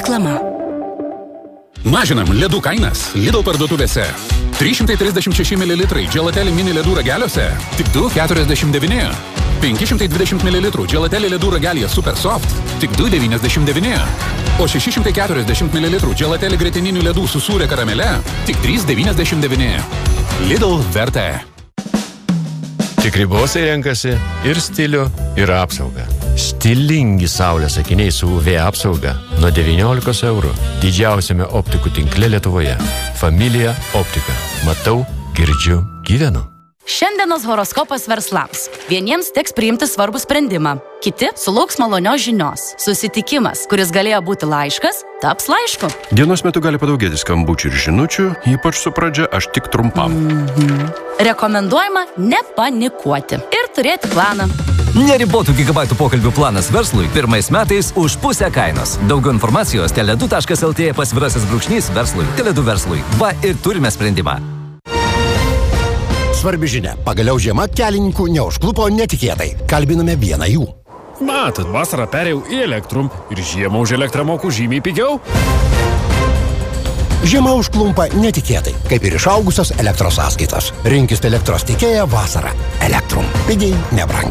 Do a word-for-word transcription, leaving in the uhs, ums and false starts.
Reklama. Mažinam ledų kainas Lidl parduotuvėse. trys šimtai trisdešimt šeši mililitrai Gelateli mini ledų rageliuose tik du keturiasdešimt devyni. penki šimtai dvidešimt mililitrų Gelateli ledų ragelyje Super Soft tik du devyniasdešimt devyni. O šeši šimtai keturiasdešimt mililitrų Gelateli grietininių ledų su sūria karamele tik trys devyniasdešimt devyni. Lidl vertė. Tikri bosai renkasi ir stilių, ir apsaugą. Stilingi saulės akiniai su U V apsauga nuo devyniolikos eurų. Didžiausiame optikų tinkle Lietuvoje. Familija optika. Matau, girdžiu, gyvenu. Šiandienos horoskopas verslams. Vieniems teks priimti svarbų sprendimą. Kiti sulauks malonios žinios. Susitikimas, kuris galėjo būti laiškas, taps laišku. Dienos metu gali padaugėti skambučių ir žinučių, ypač su pradžia aš tik trumpam. Mhm. Rekomenduojama nepanikuoti ir turėti planą. Neribotų gigabaitų pokalbių planas verslui pirmais metais už pusę kainos. Daugiau informacijos teledu taškas lt pasvirasis brūkšnys verslui. Teledu verslui. Va ir turime sprendimą. Svarbi žinia. Pagaliau žiema kelininkų neužklupo netikėtai. Kalbiname vieną jų. Matot, vasarą perėjau į Elektrum ir žiemą už elektrą moku žymiai pigiau. Žiema užklumpa netikėtai, kaip ir išaugusios elektros sąskaitos. Rinkis elektros tiekėją vasarą. Elektrum. Pigiai, nebrangiai.